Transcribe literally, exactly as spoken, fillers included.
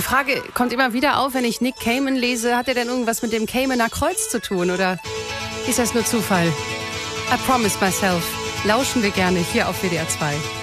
Die Frage kommt immer wieder auf, wenn ich Nick Cayman lese, hat er denn irgendwas mit dem Caymaner Kreuz zu tun oder ist das nur Zufall? I promise myself. Lauschen wir gerne hier auf W D R zwei.